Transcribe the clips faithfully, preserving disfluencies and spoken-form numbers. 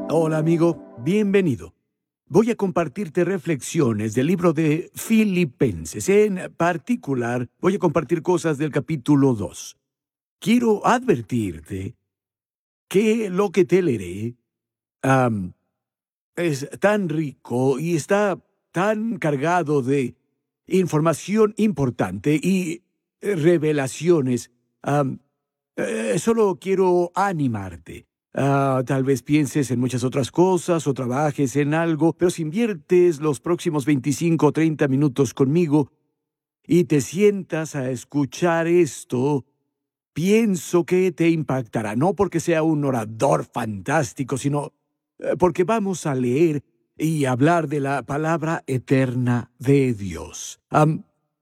Hola amigo, bienvenido. Voy a compartirte reflexiones del libro de Filipenses. En particular, voy a compartir cosas del capítulo dos. Quiero advertirte que lo que te leeré am, es tan rico y está tan cargado de información importante y eh, revelaciones. Am, eh, solo quiero animarte. Ah, tal vez pienses en muchas otras cosas o trabajes en algo, pero si inviertes los próximos veinticinco o treinta minutos conmigo y te sientas a escuchar esto, pienso que te impactará, no porque sea un orador fantástico, sino eh, porque vamos a leer y hablar de la palabra eterna de Dios. Am,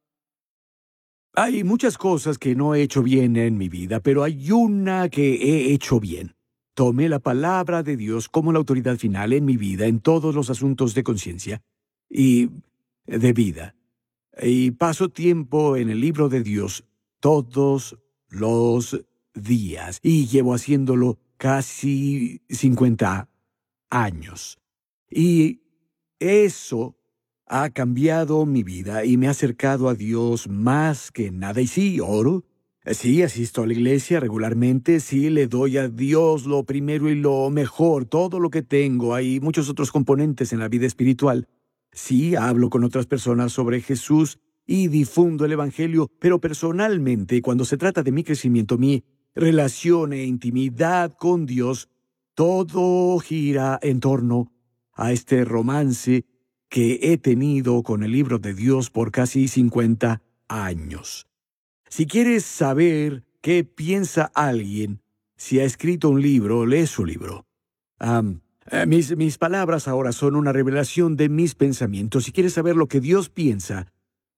hay muchas cosas que no he hecho bien en mi vida, pero hay una que he hecho bien. Tomé la palabra de Dios como la autoridad final en mi vida, en todos los asuntos de conciencia y de vida. Y paso tiempo en el libro de Dios todos los días. Y llevo haciéndolo casi cincuenta años. Y eso ha cambiado mi vida y me ha acercado a Dios más que nada. Y sí, oro. Sí, asisto a la iglesia regularmente. Sí, le doy a Dios lo primero y lo mejor, todo lo que tengo. Hay muchos otros componentes en la vida espiritual. Sí, hablo con otras personas sobre Jesús y difundo el Evangelio, pero personalmente, cuando se trata de mi crecimiento, mi relación e intimidad con Dios, todo gira en torno a este romance que he tenido con el libro de Dios por casi cincuenta años. Si quieres saber qué piensa alguien, si ha escrito un libro, lee su libro. Am, eh, mis, mis palabras ahora son una revelación de mis pensamientos. Si quieres saber lo que Dios piensa,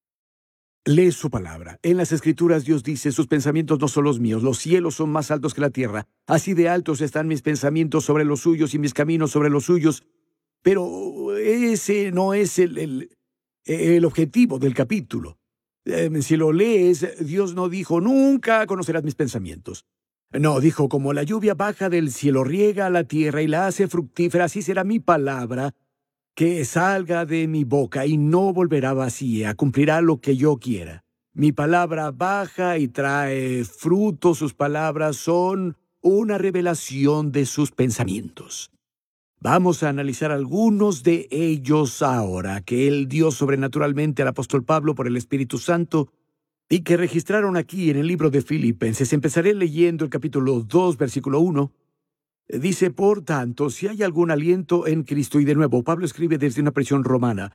lee su palabra. En las Escrituras Dios dice, sus pensamientos no son los míos, los cielos son más altos que la tierra. Así de altos están mis pensamientos sobre los suyos y mis caminos sobre los suyos. Pero ese no es el, el, el objetivo del capítulo. Eh, si lo lees, Dios no dijo, nunca conocerás mis pensamientos. No, dijo, como la lluvia baja del cielo, riega a la tierra y la hace fructífera, así será mi palabra que salga de mi boca y no volverá vacía, cumplirá lo que yo quiera. Mi palabra baja y trae fruto, sus palabras son una revelación de sus pensamientos. Vamos a analizar algunos de ellos ahora, que Él dio sobrenaturalmente al apóstol Pablo por el Espíritu Santo y que registraron aquí en el libro de Filipenses. Empezaré leyendo el capítulo dos, versículo uno. Dice, por tanto, si hay algún aliento en Cristo, y de nuevo, Pablo escribe desde una prisión romana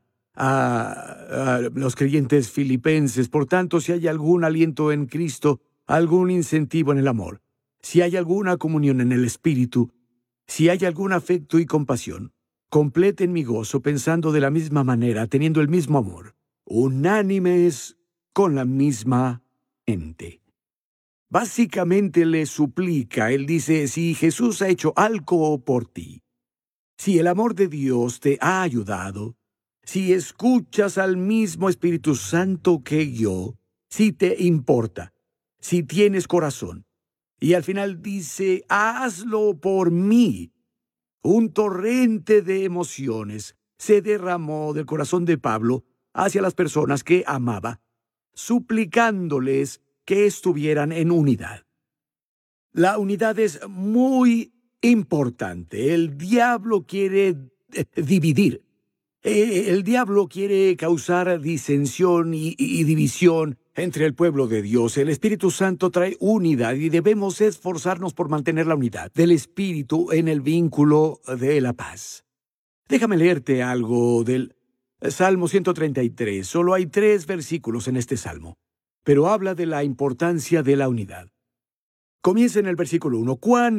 a, a los creyentes filipenses, por tanto, si hay algún aliento en Cristo, algún incentivo en el amor, si hay alguna comunión en el Espíritu, si hay algún afecto y compasión, completen mi gozo pensando de la misma manera, teniendo el mismo amor, unánimes con la misma mente. Básicamente le suplica, él dice, si Jesús ha hecho algo por ti, si el amor de Dios te ha ayudado, si escuchas al mismo Espíritu Santo que yo, si te importa, si tienes corazón, y al final dice, hazlo por mí. Un torrente de emociones se derramó del corazón de Pablo hacia las personas que amaba, suplicándoles que estuvieran en unidad. La unidad es muy importante. El diablo quiere eh, dividir. Eh, El diablo quiere causar disensión y, y división entre el pueblo de Dios. El Espíritu Santo trae unidad y debemos esforzarnos por mantener la unidad del Espíritu en el vínculo de la paz. Déjame leerte algo del Salmo ciento treinta y tres. Solo hay tres versículos en este salmo, pero habla de la importancia de la unidad. Comienza en el versículo uno. Cuán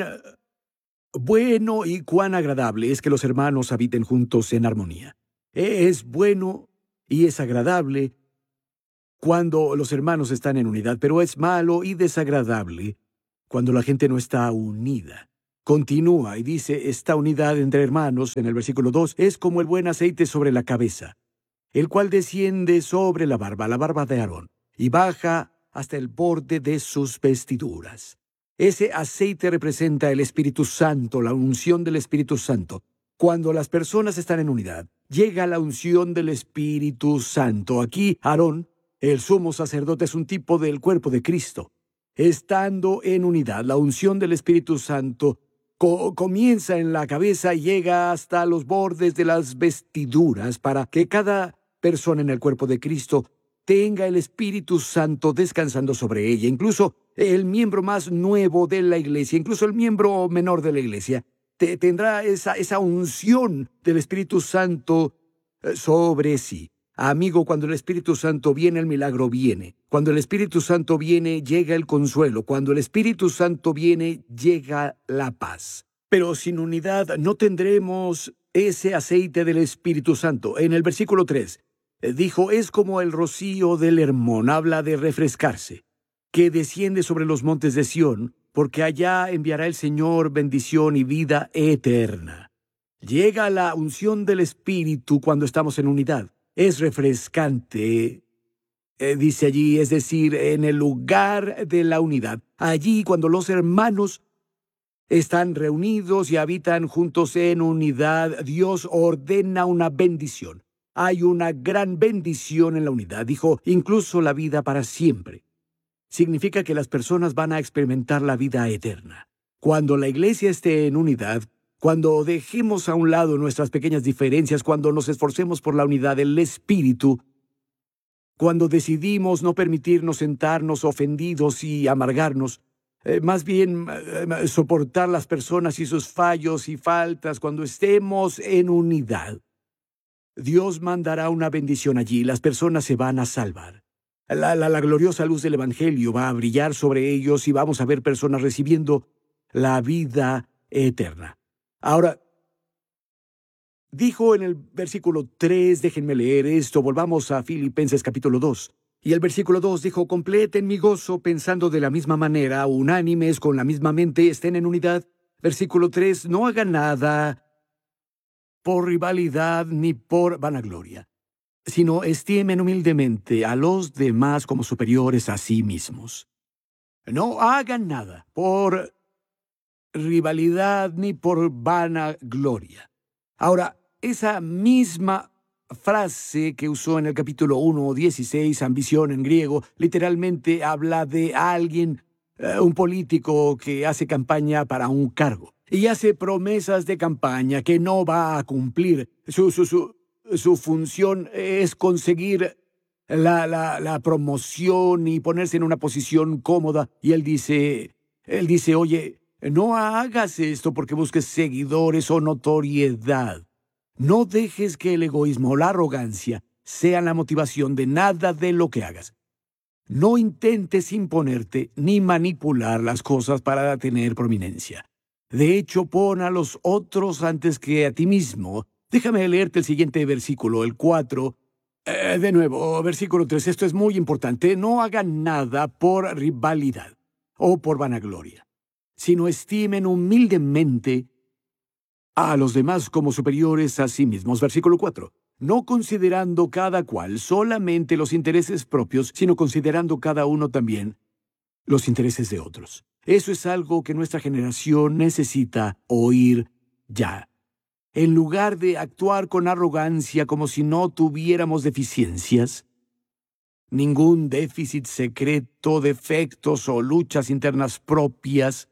bueno y cuán agradable es que los hermanos habiten juntos en armonía. Es bueno y es agradable cuando los hermanos están en unidad, pero es malo y desagradable cuando la gente no está unida. Continúa y dice, esta unidad entre hermanos, en el versículo dos, es como el buen aceite sobre la cabeza, el cual desciende sobre la barba, la barba de Aarón, y baja hasta el borde de sus vestiduras. Ese aceite representa el Espíritu Santo, la unción del Espíritu Santo. Cuando las personas están en unidad, llega la unción del Espíritu Santo. Aquí, Aarón, el sumo sacerdote, es un tipo del cuerpo de Cristo. Estando en unidad, la unción del Espíritu Santo co- comienza en la cabeza y llega hasta los bordes de las vestiduras para que cada persona en el cuerpo de Cristo tenga el Espíritu Santo descansando sobre ella. Incluso el miembro más nuevo de la iglesia, incluso el miembro menor de la iglesia, te, tendrá esa, esa unción del Espíritu Santo eh, sobre sí. Amigo, cuando el Espíritu Santo viene, el milagro viene. Cuando el Espíritu Santo viene, llega el consuelo. Cuando el Espíritu Santo viene, llega la paz. Pero sin unidad no tendremos ese aceite del Espíritu Santo. En el versículo tres, eh, dijo, es como el rocío del Hermón, habla de refrescarse, que desciende sobre los montes de Sión, porque allá enviará el Señor bendición y vida eterna. Llega la unción del Espíritu cuando estamos en unidad. Es refrescante, eh, dice allí, es decir, en el lugar de la unidad. Allí, cuando los hermanos están reunidos y habitan juntos en unidad, Dios ordena una bendición. Hay una gran bendición en la unidad, dijo, incluso la vida para siempre. Significa que las personas van a experimentar la vida eterna. Cuando la iglesia esté en unidad, cuando dejemos a un lado nuestras pequeñas diferencias, cuando nos esforcemos por la unidad del Espíritu, cuando decidimos no permitirnos sentarnos ofendidos y amargarnos, eh, más bien eh, soportar las personas y sus fallos y faltas, cuando estemos en unidad, Dios mandará una bendición allí, las personas se van a salvar. La, la, la gloriosa luz del Evangelio va a brillar sobre ellos y vamos a ver personas recibiendo la vida eterna. Ahora, dijo en el versículo tres, déjenme leer esto, volvamos a Filipenses capítulo dos. Y el versículo dos dijo, completen mi gozo pensando de la misma manera, unánimes, con la misma mente, estén en unidad. Versículo tres, no hagan nada por rivalidad ni por vanagloria, sino estimen humildemente a los demás como superiores a sí mismos. No hagan nada por rivalidad ni por vanagloria. Ahora, esa misma frase que usó en el capítulo uno, dieciséis, ambición en griego, literalmente habla de alguien, uh, un político que hace campaña para un cargo y hace promesas de campaña que no va a cumplir. Su, su, su, su función es conseguir la, la, la promoción y ponerse en una posición cómoda. Y él dice, él dice, oye, no hagas esto porque busques seguidores o notoriedad. No dejes que el egoísmo o la arrogancia sean la motivación de nada de lo que hagas. No intentes imponerte ni manipular las cosas para tener prominencia. De hecho, pon a los otros antes que a ti mismo. Déjame leerte el siguiente versículo, el cuatro. Eh, de nuevo, versículo tres. Esto es muy importante. No hagan nada por rivalidad o por vanagloria, sino estimen humildemente a los demás como superiores a sí mismos. Versículo cuatro. No considerando cada cual solamente los intereses propios, sino considerando cada uno también los intereses de otros. Eso es algo que nuestra generación necesita oír ya. En lugar de actuar con arrogancia como si no tuviéramos deficiencias, ningún déficit secreto, defectos o luchas internas propias,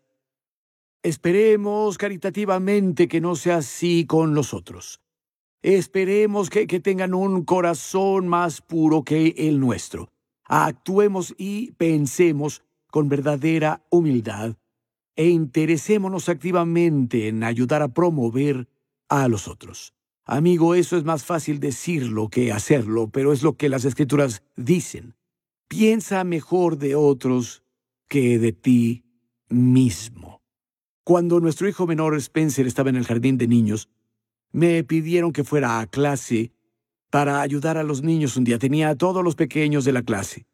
esperemos caritativamente que no sea así con los otros. Esperemos que, que tengan un corazón más puro que el nuestro. Actuemos y pensemos con verdadera humildad e interesémonos activamente en ayudar a promover a los otros. Amigo, eso es más fácil decirlo que hacerlo, pero es lo que las Escrituras dicen. Piensa mejor de otros que de ti mismo. Cuando nuestro hijo menor Spencer estaba en el jardín de niños, me pidieron que fuera a clase para ayudar a los niños un día. Tenía a todos los pequeños de la clase.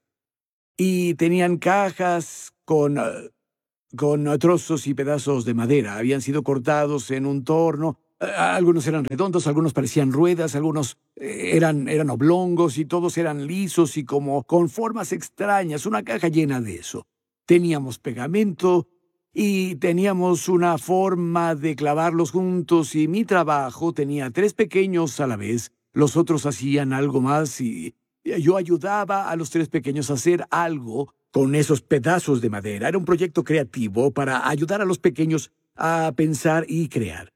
Y tenían cajas con, uh, con uh, trozos y pedazos de madera. Habían sido cortados en un torno. Uh, algunos eran redondos, algunos parecían ruedas, algunos eh, eran, eran oblongos y todos eran lisos y como con formas extrañas. Una caja llena de eso. Teníamos pegamento y teníamos una forma de clavarlos juntos y mi trabajo tenía tres pequeños a la vez. Los otros hacían algo más y yo ayudaba a los tres pequeños a hacer algo con esos pedazos de madera. Era un proyecto creativo para ayudar a los pequeños a pensar y crear.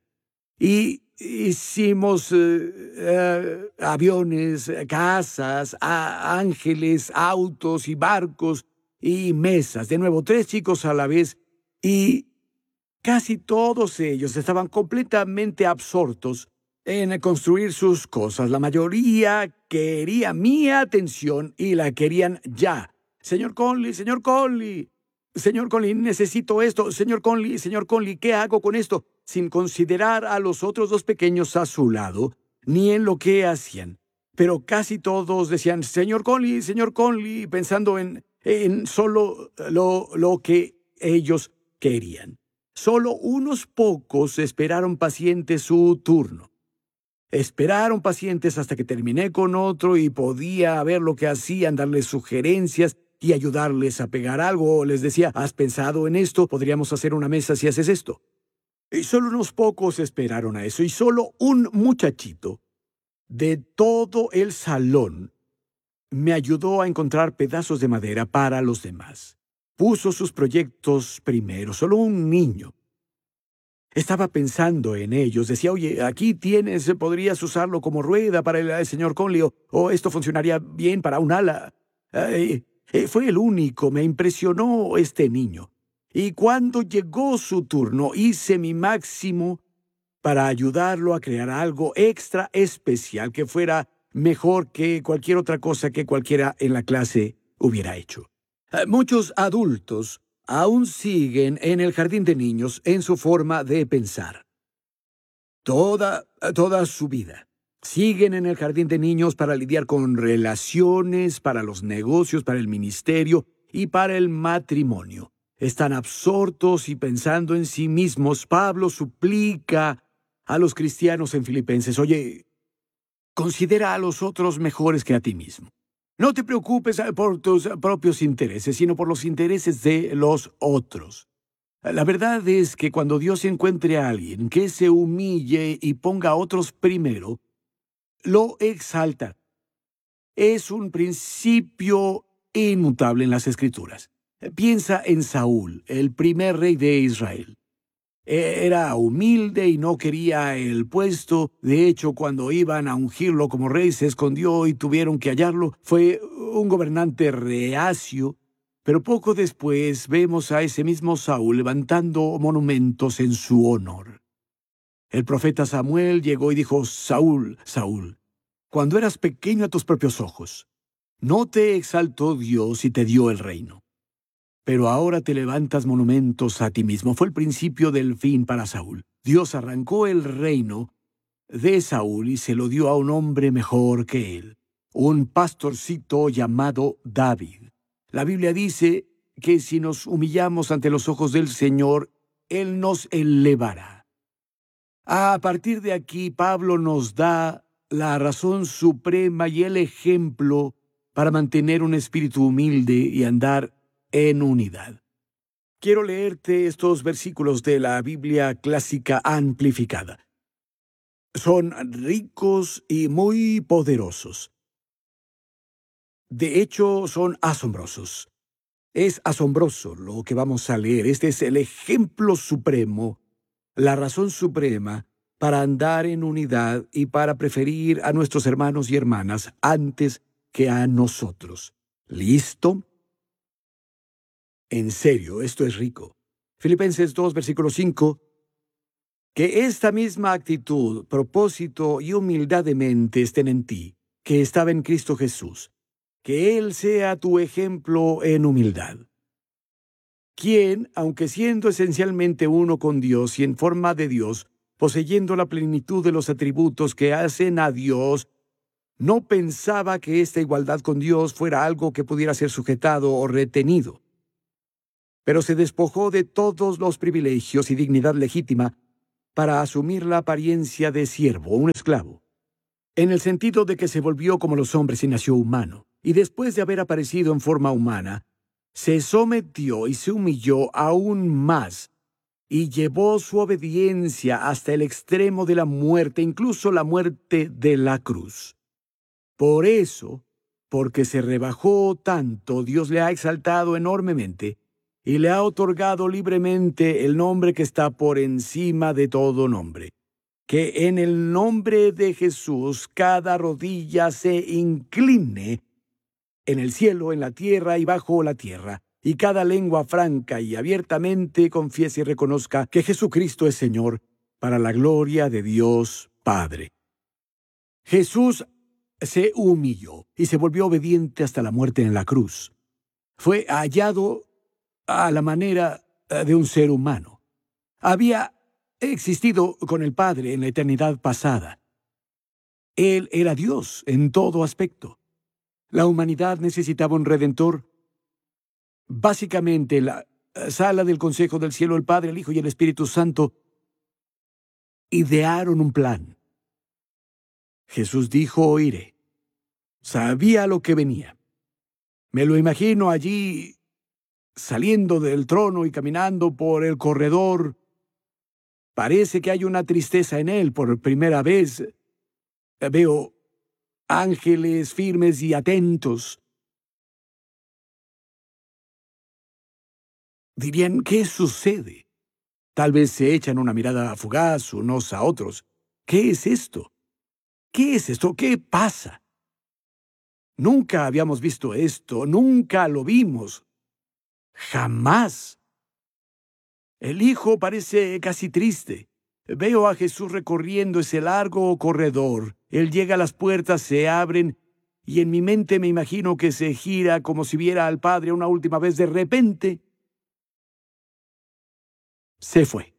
Y hicimos eh, eh, aviones, casas, a- ángeles, autos y barcos y mesas. De nuevo, tres chicos a la vez. Y casi todos ellos estaban completamente absortos en construir sus cosas. La mayoría quería mi atención y la querían ya. Señor Conley, señor Conley, señor Conley, necesito esto. Señor Conley, señor Conley, ¿qué hago con esto? Sin considerar a los otros dos pequeños a su lado, ni en lo que hacían. Pero casi todos decían, señor Conley, señor Conley, pensando en, en solo lo, lo que ellos querían. Solo unos pocos esperaron pacientes su turno. Esperaron pacientes hasta que terminé con otro y podía ver lo que hacían, darles sugerencias y ayudarles a pegar algo. O les decía, ¿has pensado en esto? Podríamos hacer una mesa si haces esto. Y solo unos pocos esperaron a eso, y solo un muchachito de todo el salón me ayudó a encontrar pedazos de madera para los demás. Puso sus proyectos primero, solo un niño. Estaba pensando en ellos. Decía, oye, aquí tienes, podrías usarlo como rueda para el, el señor Conley, o, o esto funcionaría bien para un ala. Eh, eh, fue el único, me impresionó este niño. Y cuando llegó su turno, hice mi máximo para ayudarlo a crear algo extra especial que fuera mejor que cualquier otra cosa que cualquiera en la clase hubiera hecho. Eh, Muchos adultos aún siguen en el jardín de niños en su forma de pensar. Toda, toda su vida. Siguen en el jardín de niños para lidiar con relaciones, para los negocios, para el ministerio y para el matrimonio. Están absortos y pensando en sí mismos. Pablo suplica a los cristianos en Filipenses, oye, considera a los otros mejores que a ti mismo. No te preocupes por tus propios intereses, sino por los intereses de los otros. La verdad es que cuando Dios encuentre a alguien que se humille y ponga a otros primero, lo exalta. Es un principio inmutable en las Escrituras. Piensa en Saúl, el primer rey de Israel. Era humilde y no quería el puesto. De hecho, cuando iban a ungirlo como rey, se escondió y tuvieron que hallarlo. Fue un gobernante reacio, pero poco después vemos a ese mismo Saúl levantando monumentos en su honor. El profeta Samuel llegó y dijo, Saúl, Saúl, cuando eras pequeño a tus propios ojos, no te exaltó Dios y te dio el reino. Pero ahora te levantas monumentos a ti mismo. Fue el principio del fin para Saúl. Dios arrancó el reino de Saúl y se lo dio a un hombre mejor que él, un pastorcito llamado David. La Biblia dice que si nos humillamos ante los ojos del Señor, Él nos elevará. A partir de aquí, Pablo nos da la razón suprema y el ejemplo para mantener un espíritu humilde y andar en unidad. Quiero leerte estos versículos de la Biblia clásica amplificada. Son ricos y muy poderosos. De hecho, son asombrosos. Es asombroso lo que vamos a leer. Este es el ejemplo supremo, la razón suprema para andar en unidad y para preferir a nuestros hermanos y hermanas antes que a nosotros. ¿Listo? En serio, esto es rico. Filipenses dos, versículo cinco. Que esta misma actitud, propósito y humildad de mente estén en ti, que estaba en Cristo Jesús. Que Él sea tu ejemplo en humildad. Quien, aunque siendo esencialmente uno con Dios y en forma de Dios, poseyendo la plenitud de los atributos que hacen a Dios, no pensaba que esta igualdad con Dios fuera algo que pudiera ser sujetado o retenido. Pero se despojó de todos los privilegios y dignidad legítima para asumir la apariencia de siervo, un esclavo, en el sentido de que se volvió como los hombres y nació humano, y después de haber aparecido en forma humana, se sometió y se humilló aún más, y llevó su obediencia hasta el extremo de la muerte, incluso la muerte de la cruz. Por eso, porque se rebajó tanto, Dios le ha exaltado enormemente y le ha otorgado libremente el nombre que está por encima de todo nombre. Que en el nombre de Jesús cada rodilla se incline en el cielo, en la tierra y bajo la tierra, y cada lengua franca y abiertamente confiese y reconozca que Jesucristo es Señor, para la gloria de Dios Padre. Jesús se humilló y se volvió obediente hasta la muerte en la cruz. Fue hallado a la manera de un ser humano. Había existido con el Padre en la eternidad pasada. Él era Dios en todo aspecto. La humanidad necesitaba un Redentor. Básicamente, la sala del Consejo del Cielo, el Padre, el Hijo y el Espíritu Santo idearon un plan. Jesús dijo, oiré. Sabía lo que venía. Me lo imagino allí, saliendo del trono y caminando por el corredor. Parece que hay una tristeza en él por primera vez. Veo ángeles firmes y atentos. Dirían, ¿qué sucede? Tal vez se echan una mirada fugaz unos a otros. ¿Qué es esto? ¿Qué es esto? ¿Qué pasa? Nunca habíamos visto esto, nunca lo vimos. Jamás. El Hijo parece casi triste. Veo a Jesús recorriendo ese largo corredor. Él llega a las puertas, se abren, y en mi mente me imagino que se gira como si viera al Padre una última vez. De repente, se fue.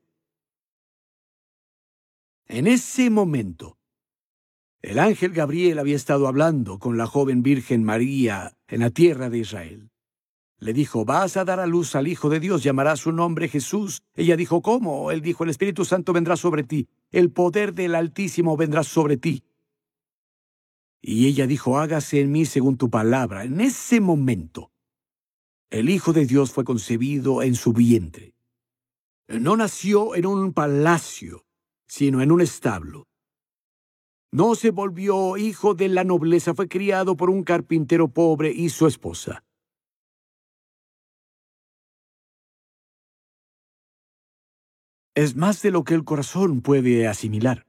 En ese momento, el ángel Gabriel había estado hablando con la joven Virgen María en la tierra de Israel. Le dijo, vas a dar a luz al Hijo de Dios, llamará su nombre Jesús. Ella dijo, ¿cómo? Él dijo, el Espíritu Santo vendrá sobre ti, el poder del Altísimo vendrá sobre ti. Y ella dijo, hágase en mí según tu palabra. En ese momento, el Hijo de Dios fue concebido en su vientre. No nació en un palacio, sino en un establo. No se volvió hijo de la nobleza, fue criado por un carpintero pobre y su esposa. Es más de lo que el corazón puede asimilar.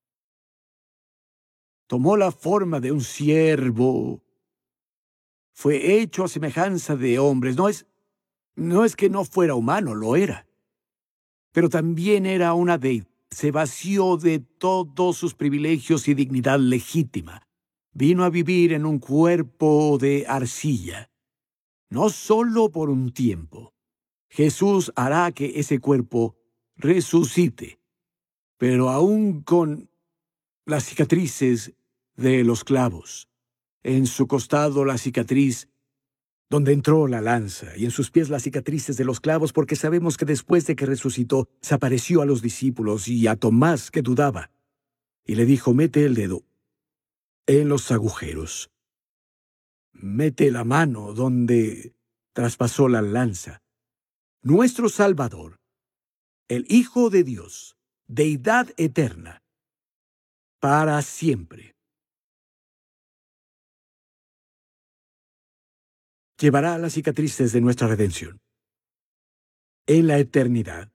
Tomó la forma de un siervo. Fue hecho a semejanza de hombres. No es, no es que no fuera humano, lo era. Pero también era una deidad. Se vació de todos sus privilegios y dignidad legítima. Vino a vivir en un cuerpo de arcilla. No solo por un tiempo. Jesús hará que ese cuerpo resucite, pero aún con las cicatrices de los clavos. En su costado la cicatriz donde entró la lanza, y en sus pies las cicatrices de los clavos, porque sabemos que después de que resucitó, se apareció a los discípulos y a Tomás, que dudaba, y le dijo, mete el dedo en los agujeros. Mete la mano donde traspasó la lanza. Nuestro Salvador, el Hijo de Dios, deidad eterna, para siempre, llevará las cicatrices de nuestra redención. En la eternidad,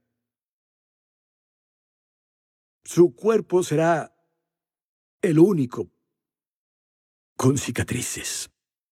su cuerpo será el único con cicatrices.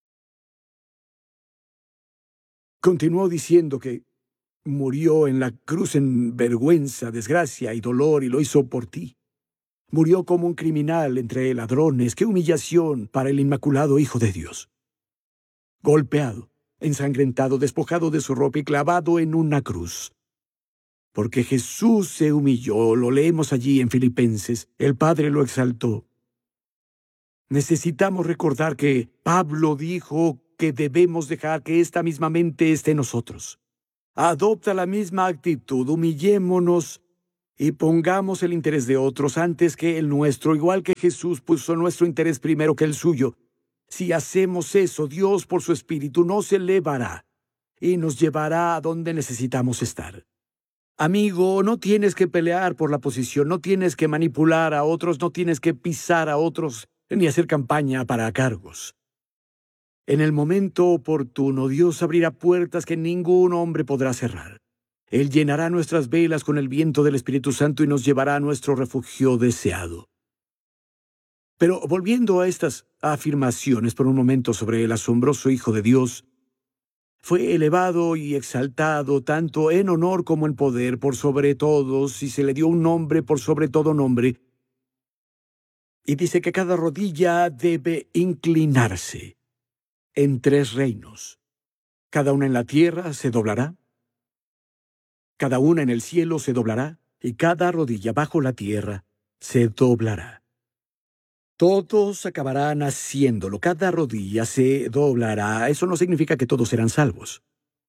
Continuó diciendo que murió en la cruz en vergüenza, desgracia y dolor, y lo hizo por ti. Murió como un criminal entre ladrones. ¡Qué humillación para el inmaculado Hijo de Dios! Golpeado, ensangrentado, despojado de su ropa y clavado en una cruz. Porque Jesús se humilló, lo leemos allí en Filipenses, el Padre lo exaltó. Necesitamos recordar que Pablo dijo que debemos dejar que esta misma mente esté en nosotros. Adopta la misma actitud, humillémonos y pongamos el interés de otros antes que el nuestro, igual que Jesús puso nuestro interés primero que el suyo. Si hacemos eso, Dios por su Espíritu nos elevará y nos llevará a donde necesitamos estar. Amigo, no tienes que pelear por la posición, no tienes que manipular a otros, no tienes que pisar a otros, ni hacer campaña para cargos. En el momento oportuno, Dios abrirá puertas que ningún hombre podrá cerrar. Él llenará nuestras velas con el viento del Espíritu Santo y nos llevará a nuestro refugio deseado. Pero volviendo a estas afirmaciones por un momento sobre el asombroso Hijo de Dios, fue elevado y exaltado tanto en honor como en poder por sobre todos, y se le dio un nombre por sobre todo nombre. Y dice que cada rodilla debe inclinarse en tres reinos. Cada una en la tierra se doblará, cada una en el cielo se doblará, y cada rodilla bajo la tierra se doblará. Todos acabarán haciéndolo, cada rodilla se doblará. Eso no significa que todos serán salvos.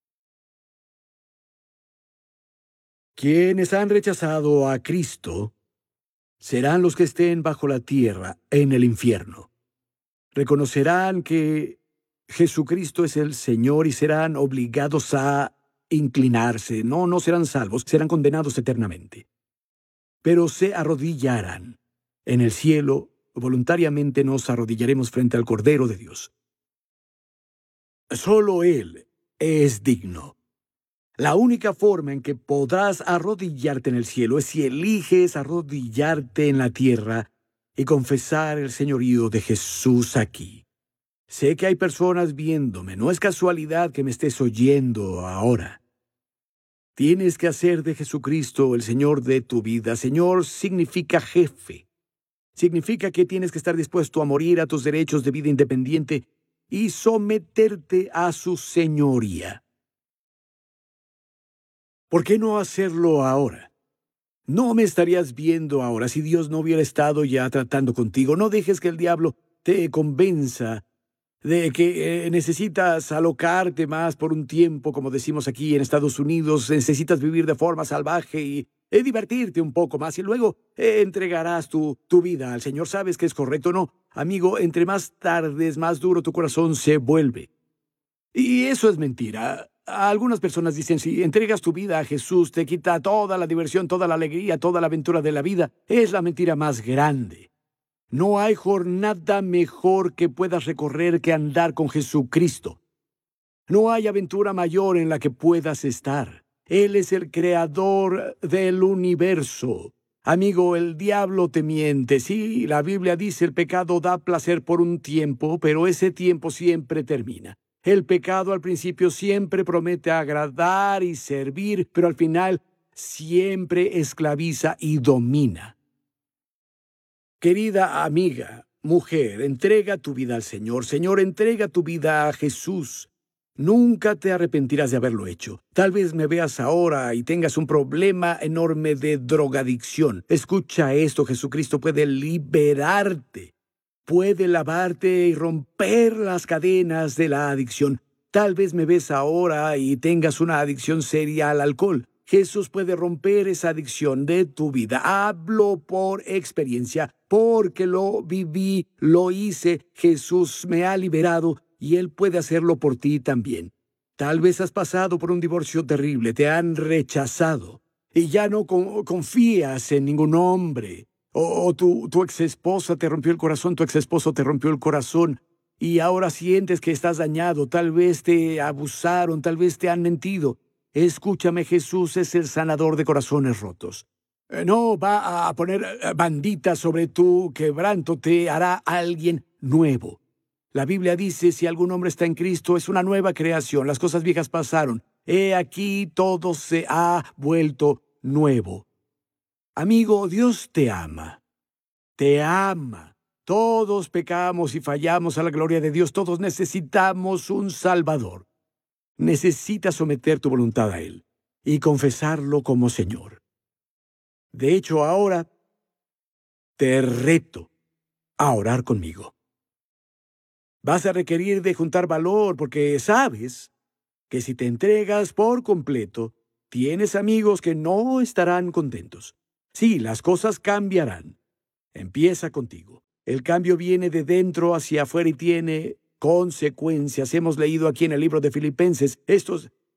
Quienes han rechazado a Cristo serán los que estén bajo la tierra en el infierno. Reconocerán que Jesucristo es el Señor y serán obligados a inclinarse. No, no serán salvos, serán condenados eternamente. Pero se arrodillarán en el cielo. Voluntariamente nos arrodillaremos frente al Cordero de Dios. Solo Él es digno. La única forma en que podrás arrodillarte en el cielo es si eliges arrodillarte en la tierra y confesar el señorío de Jesús aquí. Sé que hay personas viéndome. No es casualidad que me estés oyendo ahora. Tienes que hacer de Jesucristo el Señor de tu vida. Señor significa jefe. Significa que tienes que estar dispuesto a morir a tus derechos de vida independiente y someterte a su señoría. ¿Por qué no hacerlo ahora? No me estarías viendo ahora si Dios no hubiera estado ya tratando contigo. No dejes que el diablo te convenza de que eh, necesitas alocarte más por un tiempo, como decimos aquí en Estados Unidos. Necesitas vivir de forma salvaje y eh, divertirte un poco más y luego eh, entregarás tu, tu vida al Señor. ¿Sabes que es correcto? No, amigo, entre más tardes, más duro tu corazón se vuelve. Y eso es mentira. Algunas personas dicen, si entregas tu vida a Jesús, te quita toda la diversión, toda la alegría, toda la aventura de la vida. Es la mentira más grande. No hay jornada mejor que puedas recorrer que andar con Jesucristo. No hay aventura mayor en la que puedas estar. Él es el creador del universo. Amigo, el diablo te miente. Sí, la Biblia dice el pecado da placer por un tiempo, pero ese tiempo siempre termina. El pecado al principio siempre promete agradar y servir, pero al final siempre esclaviza y domina. Querida amiga, mujer, entrega tu vida al Señor. Señor, entrega tu vida a Jesús. Nunca te arrepentirás de haberlo hecho. Tal vez me veas ahora y tengas un problema enorme de drogadicción. Escucha esto, Jesucristo puede liberarte. Puede lavarte y romper las cadenas de la adicción. Tal vez me ves ahora y tengas una adicción seria al alcohol. Jesús puede romper esa adicción de tu vida. Hablo por experiencia, porque lo viví, lo hice. Jesús me ha liberado y Él puede hacerlo por ti también. Tal vez has pasado por un divorcio terrible, te han rechazado y ya no con- confías en ningún hombre. O, o tu, tu exesposa te rompió el corazón, tu exesposo te rompió el corazón y ahora sientes que estás dañado. Tal vez te abusaron, tal vez te han mentido. Escúchame, Jesús es el sanador de corazones rotos. Eh, No va a poner eh, banditas sobre tu quebranto, te hará alguien nuevo. La Biblia dice, si algún hombre está en Cristo, es una nueva creación. Las cosas viejas pasaron. He aquí todo se ha vuelto nuevo. Amigo, Dios te ama. Te ama. Todos pecamos y fallamos a la gloria de Dios. Todos necesitamos un Salvador. Necesitas someter tu voluntad a Él y confesarlo como Señor. De hecho, ahora te reto a orar conmigo. Vas a requerir de juntar valor porque sabes que si te entregas por completo, tienes amigos que no estarán contentos. Sí, las cosas cambiarán. Empieza contigo. El cambio viene de dentro hacia afuera y tiene consecuencias. Hemos leído aquí en el libro de Filipenses, estos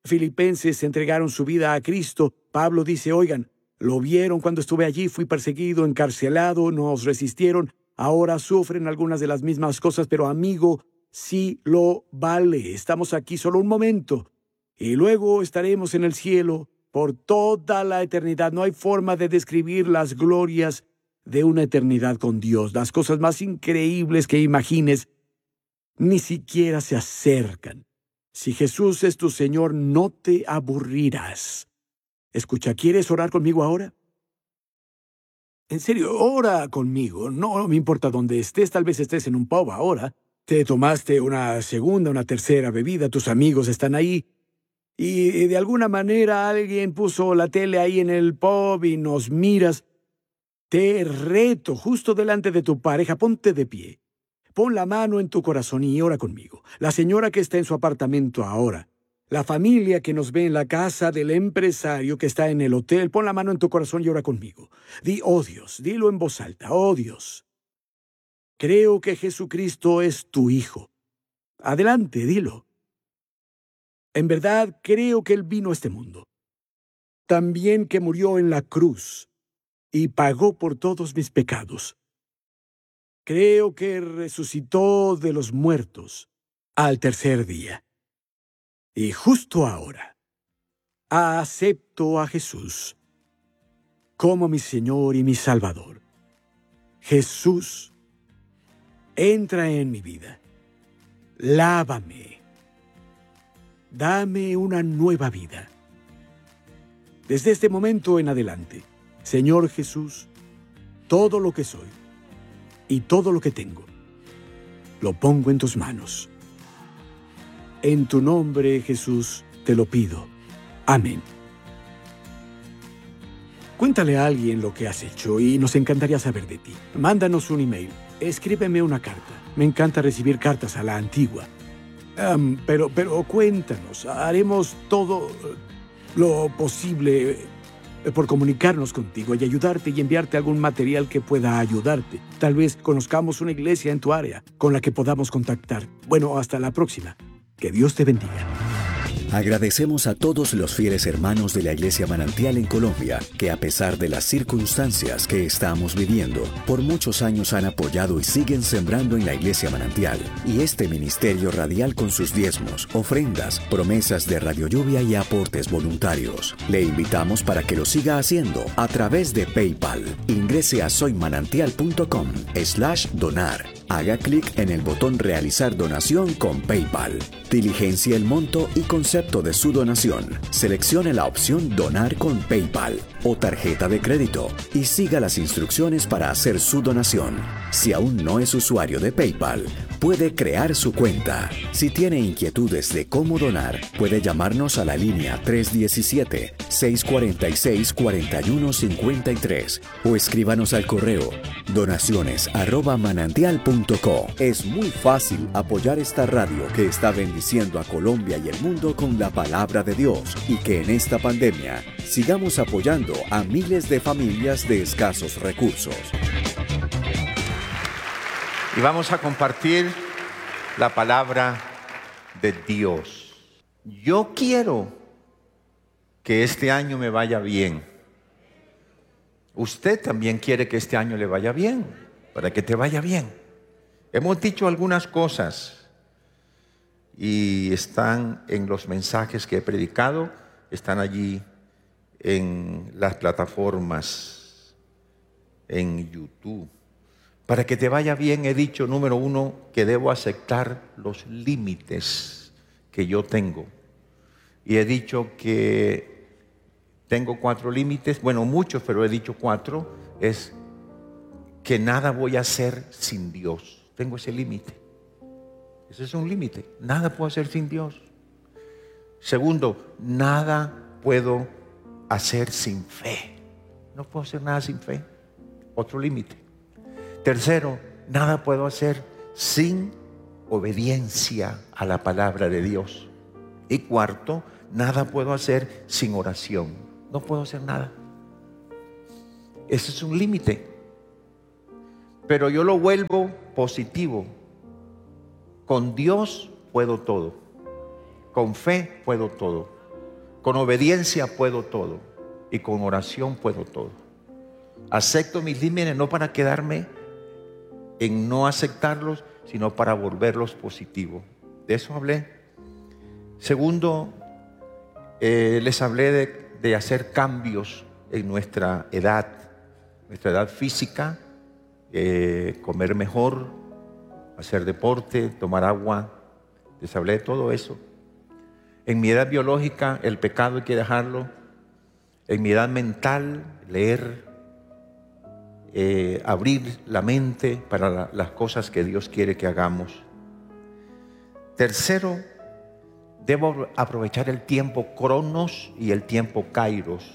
filipenses entregaron su vida a Cristo. Pablo dice, oigan, lo vieron cuando estuve allí, fui perseguido, encarcelado, nos resistieron, ahora sufren algunas de las mismas cosas, pero amigo, sí lo vale. Estamos aquí solo un momento y luego estaremos en el cielo por toda la eternidad. No hay forma de describir las glorias de una eternidad con Dios. Las cosas más increíbles que imagines ni siquiera se acercan. Si Jesús es tu Señor, no te aburrirás. Escucha, ¿quieres orar conmigo ahora? En serio, ora conmigo. No me importa dónde estés, tal vez estés en un pub ahora. Te tomaste una segunda, una tercera bebida, tus amigos están ahí. Y de alguna manera alguien puso la tele ahí en el pub y nos miras. Te reto, justo delante de tu pareja, ponte de pie. Pon la mano en tu corazón y ora conmigo. La señora que está en su apartamento ahora. La familia que nos ve en la casa del empresario que está en el hotel. Pon la mano en tu corazón y ora conmigo. Di, oh Dios, dilo en voz alta. Oh Dios, creo que Jesucristo es tu Hijo. Adelante, dilo. En verdad, creo que Él vino a este mundo. También que murió en la cruz y pagó por todos mis pecados. Creo que resucitó de los muertos al tercer día. Y justo ahora, acepto a Jesús como mi Señor y mi Salvador. Jesús, entra en mi vida. Lávame. Dame una nueva vida. Desde este momento en adelante, Señor Jesús, todo lo que soy y todo lo que tengo, lo pongo en tus manos. En tu nombre, Jesús, te lo pido. Amén. Cuéntale a alguien lo que has hecho y nos encantaría saber de ti. Mándanos un email. Escríbeme una carta. Me encanta recibir cartas a la antigua. Um, pero, pero cuéntanos. Haremos todo lo posible por comunicarnos contigo y ayudarte y enviarte algún material que pueda ayudarte. Tal vez conozcamos una iglesia en tu área con la que podamos contactar. Bueno, hasta la próxima. Que Dios te bendiga. Agradecemos a todos los fieles hermanos de la Iglesia Manantial en Colombia, que a pesar de las circunstancias que estamos viviendo, por muchos años han apoyado y siguen sembrando en la Iglesia Manantial y este ministerio radial con sus diezmos, ofrendas, promesas de Radio Lluvia y aportes voluntarios. Le invitamos para que lo siga haciendo a través de PayPal. Ingrese a soymanantial.com slash donar. Haga clic en el botón Realizar donación con PayPal. Diligencia el monto y concepto de su donación. Seleccione la opción Donar con PayPal o tarjeta de crédito y siga las instrucciones para hacer su donación. Si aún no es usuario de PayPal, puede crear su cuenta. Si tiene inquietudes de cómo donar, puede llamarnos a la línea tres uno siete, seis cuatro seis, cuatro uno cinco tres o escríbanos al correo donaciones arroba manantial punto co. Es muy fácil apoyar esta radio que está bendiciendo a Colombia y el mundo con la palabra de Dios y que en esta pandemia sigamos apoyando a miles de familias de escasos recursos. Y vamos a compartir la palabra de Dios. Yo quiero que este año me vaya bien. Usted también quiere que este año le vaya bien, para que te vaya bien. Hemos dicho algunas cosas y están en los mensajes que he predicado, están allí en las plataformas, en YouTube. Para que te vaya bien, he dicho, número uno, que debo aceptar los límites que yo tengo. Y he dicho que tengo cuatro límites, bueno, muchos, pero he dicho cuatro. Es que nada voy a hacer sin Dios. Tengo ese límite. Ese es un límite. Nada puedo hacer sin Dios. Segundo, nada puedo hacer sin fe. No puedo hacer nada sin fe. Otro límite. Tercero, nada puedo hacer sin obediencia a la palabra de Dios. Y cuarto, nada puedo hacer sin oración. No puedo hacer nada. Ese es un límite. Pero yo lo vuelvo positivo. Con Dios puedo todo. Con fe puedo todo. Con obediencia puedo todo y con oración puedo todo. Acepto mis límites no para quedarme en no aceptarlos, sino para volverlos positivos. De eso hablé. Segundo, eh, les hablé de, de hacer cambios en nuestra edad, nuestra edad física, eh, comer mejor, hacer deporte, tomar agua. Les hablé de todo eso. En mi edad biológica, el pecado hay que dejarlo. En mi edad mental, leer, eh, abrir la mente para la, las cosas que Dios quiere que hagamos. Tercero, debo aprovechar el tiempo cronos y el tiempo kairos.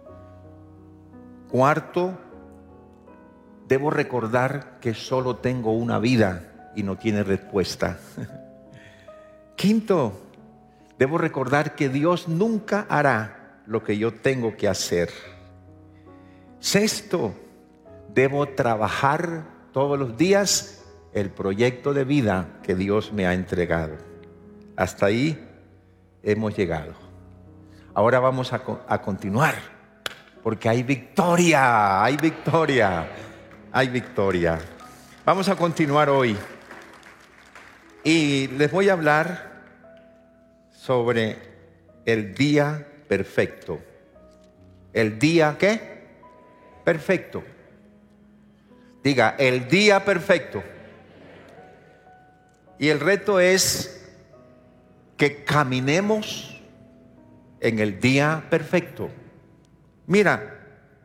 Cuarto, debo recordar que solo tengo una vida y no tiene respuesta. Quinto, debo recordar que Dios nunca hará lo que yo tengo que hacer. Sexto, debo trabajar todos los días el proyecto de vida que Dios me ha entregado. Hasta ahí hemos llegado. Ahora vamos a, a continuar, porque hay victoria, hay victoria, hay victoria. Vamos a continuar hoy. Y les voy a hablar sobre el día perfecto. ¿El día qué? Perfecto. Diga, el día perfecto. Y el reto es que caminemos en el día perfecto. Mira,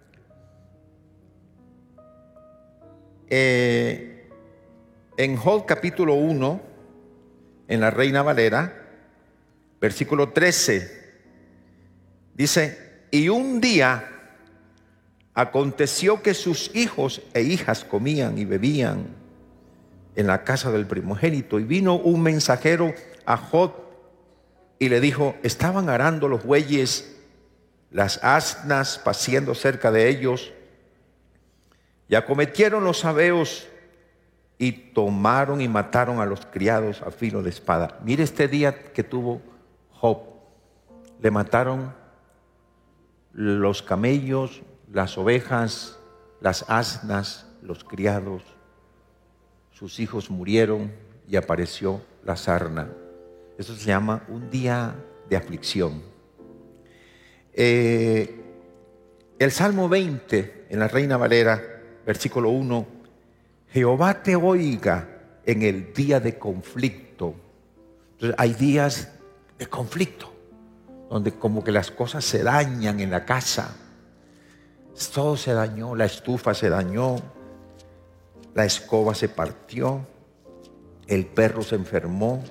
eh, en Job capítulo uno, en la Reina Valera, versículo trece, dice: y un día aconteció que sus hijos e hijas comían y bebían en la casa del primogénito, y vino un mensajero a Job y le dijo: estaban arando los bueyes, las asnas paciendo cerca de ellos, y acometieron los sabeos y tomaron y mataron a los criados a filo de espada. Mire este día que tuvo Job. Le mataron los camellos, las ovejas, las asnas, los criados. Sus hijos murieron y apareció la sarna. Eso se llama un día de aflicción. Eh, el Salmo veinte, en la Reina Valera, versículo uno: Jehová te oiga en el día de conflicto. Entonces hay días de conflicto, donde como que las cosas se dañan en la casa. Todo se dañó, la estufa se dañó, la escoba se partió, el perro se enfermó,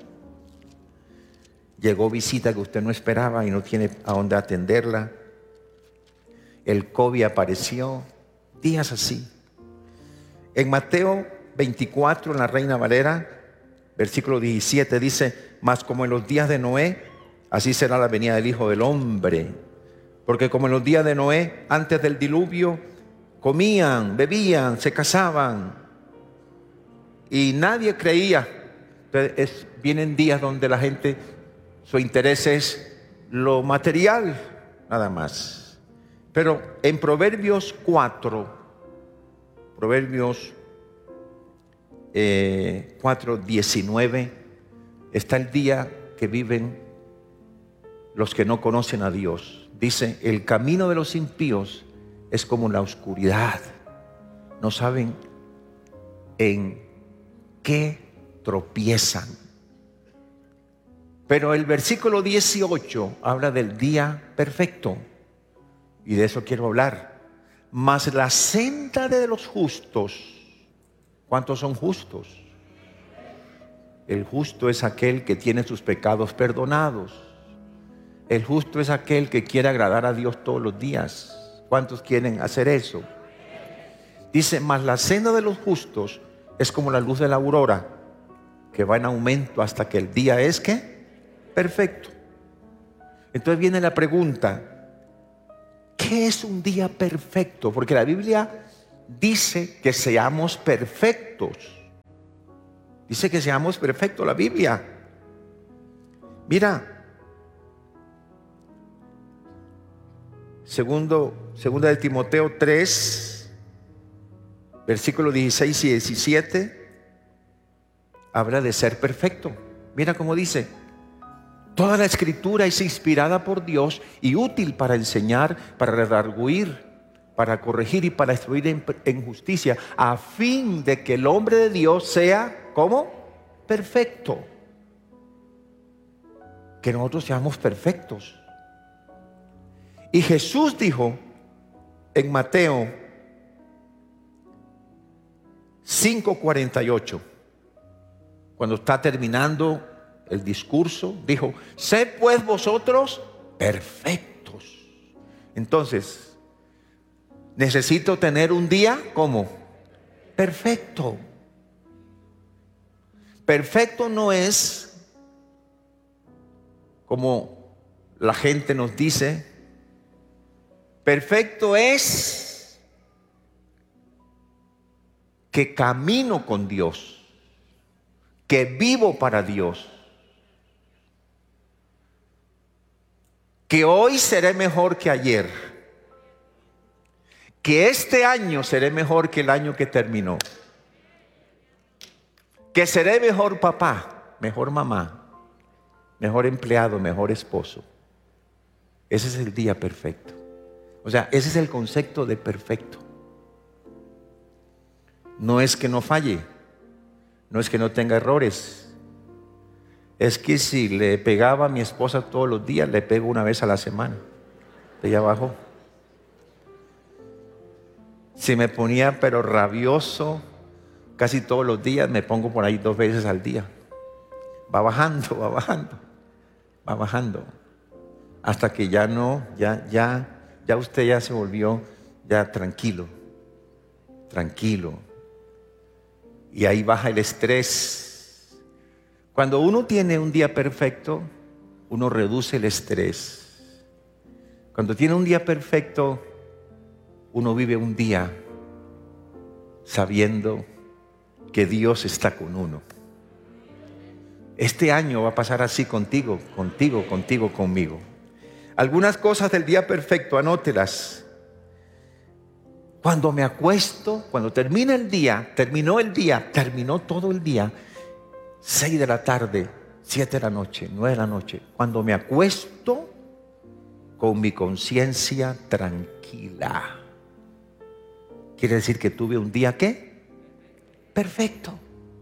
llegó visita que usted no esperaba y no tiene a dónde atenderla, el COVID apareció, días así. En Mateo veinticuatro, en la Reina Valera, versículo diecisiete, dice: mas como en los días de Noé, así será la venida del Hijo del Hombre. Porque como en los días de Noé, antes del diluvio, comían, bebían, se casaban, y nadie creía. Entonces es, vienen días donde la gente, su interés es lo material, nada más. Pero en Proverbios cuatro, Proverbios eh, cuatro, diecinueve, está el día que viven los que no conocen a Dios. Dice: el camino de los impíos es como la oscuridad. No saben en qué tropiezan. Pero el versículo dieciocho habla del día perfecto. Y de eso quiero hablar. Mas la senda de los justos, ¿cuántos son justos? El justo es aquel que tiene sus pecados perdonados. El justo es aquel que quiere agradar a Dios todos los días. ¿Cuántos quieren hacer eso? Dice: mas la senda de los justos es como la luz de la aurora, que va en aumento hasta que el día es ¿qué? Perfecto. Entonces viene la pregunta: ¿qué es un día perfecto? Porque la Biblia dice que seamos perfectos. Dice que seamos perfectos la Biblia. Mira, Segundo, segunda de Timoteo tres, versículos dieciséis y diecisiete, habla de ser perfecto. Mira cómo dice: toda la escritura es inspirada por Dios y útil para enseñar, para redarguir, para corregir y para instruir en, en justicia, a fin de que el hombre de Dios sea, ¿cómo? Perfecto. Que nosotros seamos perfectos. Y Jesús dijo en Mateo cinco cuarenta y ocho, cuando está terminando el discurso, dijo: sed pues vosotros perfectos. Entonces, necesito tener un día como perfecto. Perfecto no es como la gente nos dice. Perfecto es que camino con Dios, que vivo para Dios, que hoy seré mejor que ayer, que este año seré mejor que el año que terminó, que seré mejor papá, mejor mamá, mejor empleado, mejor esposo. Ese es el día perfecto. O sea, ese es el concepto de perfecto. No es que no falle, no es que no tenga errores. Es que si le pegaba a mi esposa todos los días, le pego una vez a la semana. Ella bajó. Si me ponía pero rabioso casi todos los días, me pongo por ahí dos veces al día. Va bajando, va bajando, va bajando. Hasta que ya no, ya, ya, ya usted ya se volvió ya tranquilo, tranquilo. Y ahí baja el estrés. Cuando uno tiene un día perfecto, uno reduce el estrés. Cuando tiene un día perfecto, uno vive un día sabiendo que Dios está con uno. Este año va a pasar así contigo, contigo, contigo, conmigo. Algunas cosas del día perfecto, anótelas. Cuando me acuesto, cuando termina el día, terminó el día, terminó todo el día, seis de la tarde, siete de la noche, nueve de la noche. Cuando me acuesto con mi conciencia tranquila. Quiere decir que tuve un día, ¿qué? Perfecto.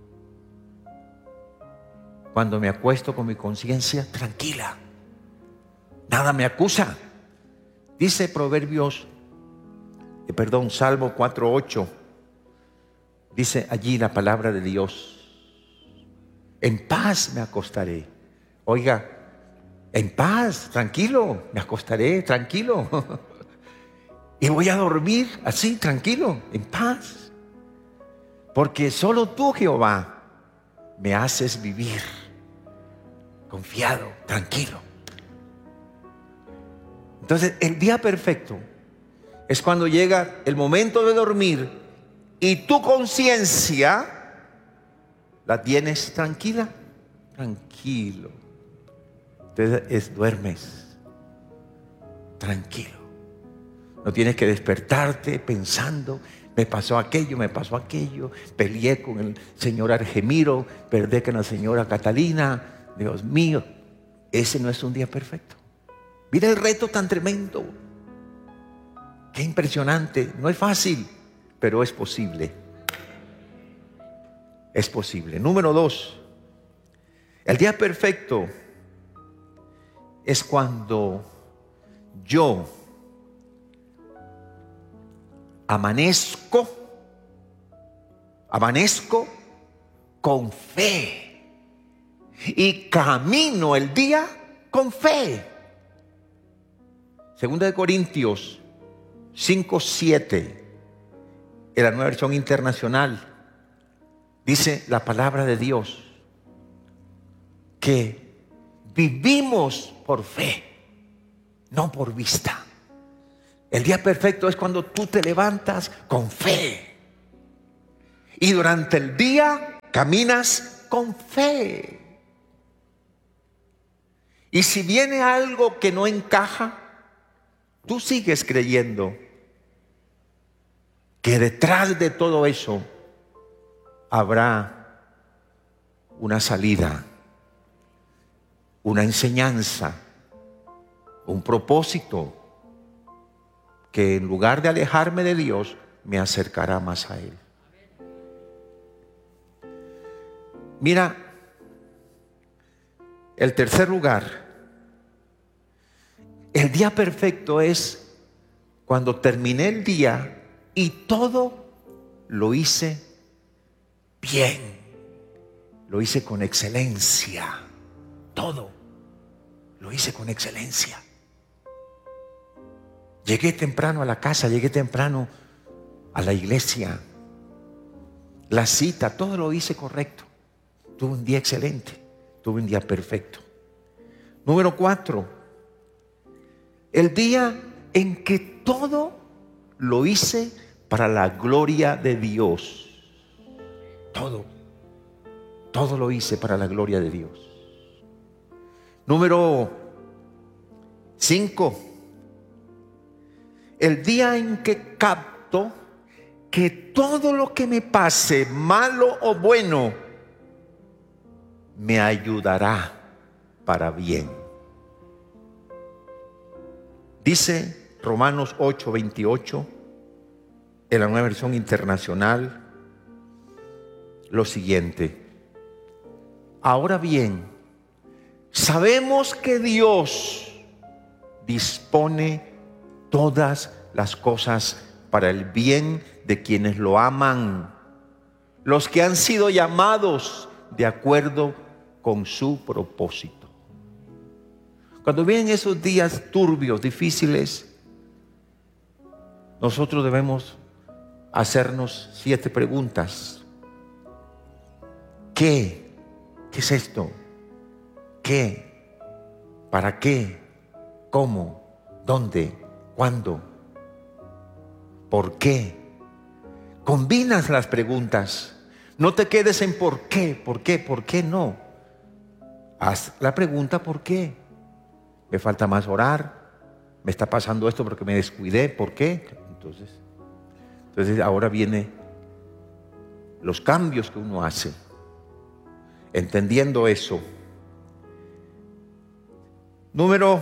Cuando me acuesto con mi conciencia tranquila. Nada me acusa. Dice Proverbios, eh, perdón, Salmo cuatro ocho. Dice allí la palabra de Dios: en paz me acostaré. Oiga, en paz, tranquilo, me acostaré, tranquilo. Y voy a dormir así, tranquilo, en paz. Porque solo tú, Jehová, me haces vivir confiado, tranquilo. Entonces, el día perfecto es cuando llega el momento de dormir y tu conciencia la tienes tranquila, tranquilo. Entonces, es, duermes tranquilo. No tienes que despertarte pensando: me pasó aquello, me pasó aquello, peleé con el señor Argemiro, perdí con la señora Catalina. Dios mío, ese no es un día perfecto. Mira el reto tan tremendo. Qué impresionante. No es fácil, pero es posible. Es posible. Número dos. El día perfecto es cuando yo amanezco, amanezco con fe y camino el día con fe. Segunda de Corintios cinco siete, en la Nueva Versión Internacional, dice la palabra de Dios que vivimos por fe, no por vista. El día perfecto es cuando tú te levantas con fe y durante el día caminas con fe. Y si viene algo que no encaja, tú sigues creyendo que detrás de todo eso habrá una salida, una enseñanza, un propósito que en lugar de alejarme de Dios, me acercará más a Él. Mira, el tercer lugar, el día perfecto es cuando terminé el día y todo lo hice bien, lo hice con excelencia, todo lo hice con excelencia. Llegué temprano a la casa, llegué temprano a la iglesia, la cita, todo lo hice correcto. Tuve un día excelente, tuve un día perfecto. Número cuatro, el día en que todo lo hice para la gloria de Dios. Todo, todo lo hice para la gloria de Dios. Número cinco, el día en que capto que todo lo que me pase, malo o bueno, me ayudará para bien. Dice Romanos ocho veintiocho en la Nueva Versión Internacional lo siguiente: ahora bien, sabemos que Dios dispone todas las cosas para el bien de quienes lo aman, los que han sido llamados de acuerdo con su propósito. Cuando vienen esos días turbios, difíciles, nosotros debemos hacernos siete preguntas. ¿Qué? ¿Qué es esto? ¿Qué? ¿Para qué? ¿Cómo? ¿Dónde? ¿Cuándo? ¿Por qué? Combinas las preguntas. No te quedes en por qué, por qué, por qué no. Haz la pregunta ¿por qué? Me falta más orar. Me está pasando esto porque me descuidé. ¿Por qué? Entonces, entonces ahora vienen los cambios que uno hace. Entendiendo eso. Número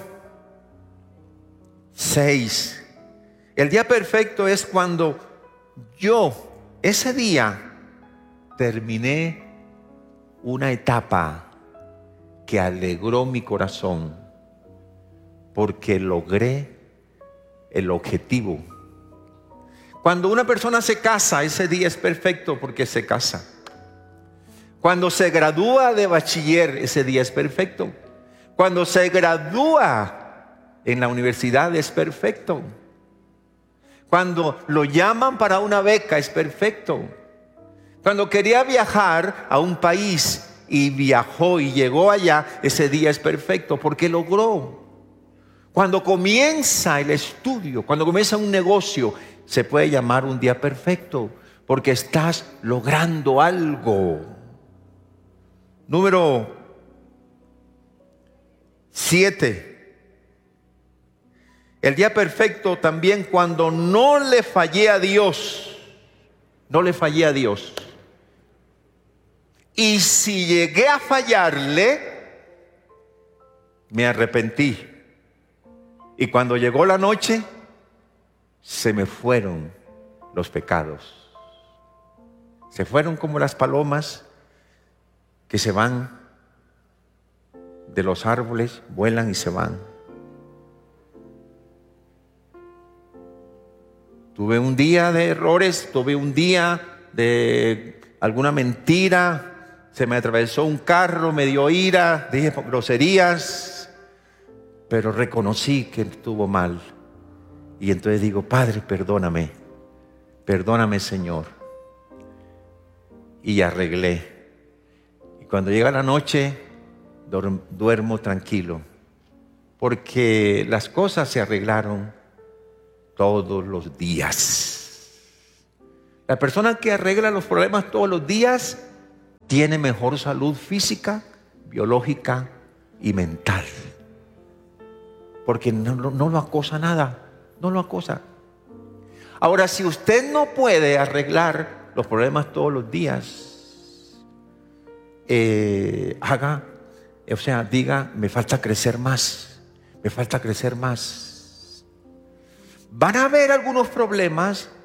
seis. El día perfecto es cuando yo, ese día, terminé una etapa que alegró mi corazón porque logré el objetivo. Cuando una persona se casa, ese día es perfecto porque se casa. Cuando se gradúa de bachiller, ese día es perfecto. Cuando se gradúa en la universidad, es perfecto. Cuando lo llaman para una beca, es perfecto. Cuando quería viajar a un país y viajó y llegó allá, ese día es perfecto porque logró. Cuando comienza el estudio, cuando comienza un negocio, se puede llamar un día perfecto porque estás logrando algo. Número siete. El día perfecto también cuando no le fallé a Dios. No le fallé a Dios. Y si llegué a fallarle, me arrepentí. Y cuando llegó la noche, se me fueron los pecados. Se fueron como las palomas que se van de los árboles, vuelan y se van. Tuve un día de errores, tuve un día de alguna mentira, se me atravesó un carro, me dio ira, dije groserías, pero reconocí que estuvo mal. Y entonces digo, Padre, perdóname, perdóname, Señor. Y arreglé. Y cuando llega la noche, duermo tranquilo, porque las cosas se arreglaron todos los días. La persona que arregla los problemas todos los días tiene mejor salud física, biológica y mental, porque no, no, no lo acosa nada. no lo acosa. Ahora, si usted no puede arreglar los problemas todos los días, eh, haga, o sea, diga, me falta crecer más, me falta crecer más. Van a haber algunos problemas